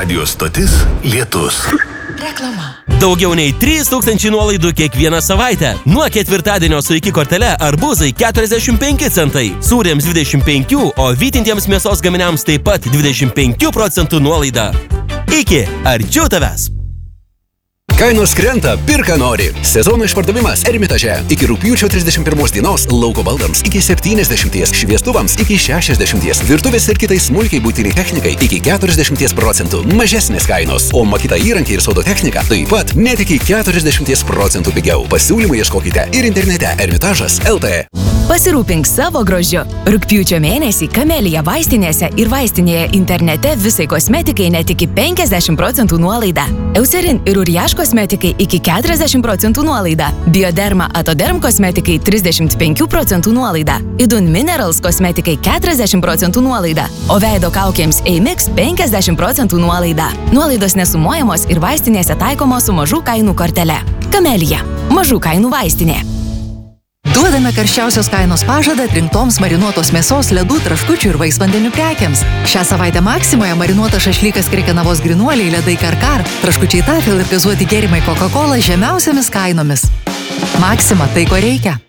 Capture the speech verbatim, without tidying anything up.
Radio stotis Lietus. Reklama. Daugiau nei trys tūkstančiai nuolaidų kiekvieną savaitę. Nuo ketvirtadienio su iki kortele arbūzai keturiasdešimt penki centai, sūrėms dvidešimt penki, o vytintiems mėsos gaminiams taip pat dvidešimt penki procentų nuolaida. Iki, arčiau tavęs. Kainos krenta, pirka nori. Sezono išpardavimas Ermitaže. Iki rugpjūčio trisdešimt pirmos dienos lauko baldams iki septyniasdešimt, šviestuvams iki šešiasdešimt, virtuvės ir kitai smulkiai būtiniai technikai iki keturiasdešimt procentų mažesnės kainos, o makyta įrankiai ir sodo technika taip pat net iki keturiasdešimt procentų pigiau. Pasiūlymą ieškokite ir internete ermitažas taškas lt. Pasirūpink savo grožiu. Rugpjūčio mėnesį Kamelija vaistinėse ir vaistinėje internete visai kosmetikai net iki penkiasdešimt procentų nuolaida. Eucerin ir Uriaš kosmetikai iki keturiasdešimt procentų nuolaida. Bioderma Atoderm kosmetikai trisdešimt penki procentų nuolaida. Idun Minerals kosmetikai keturiasdešimt procentų nuolaida. O veido kaukėms Eimix penkiasdešimt procentų nuolaida. Nuolaidos nesumuojamos ir vaistinėse taikomos su mažų kainų kortele. Kamelija. Mažų kainų vaistinė. Duodame karščiausios kainos pažadą atrinktoms marinuotos mėsos, ledų, traškučių ir vaisvandenių prekiams. Šią savaitę Maksimoje marinuotas šašlykas Krekenavos grinuoliai, ledai Karkar, traškučiai Tafel ir gazuoti gėrimai Coca-Cola žemiausiamis kainomis. Maksima, tai ko reikia.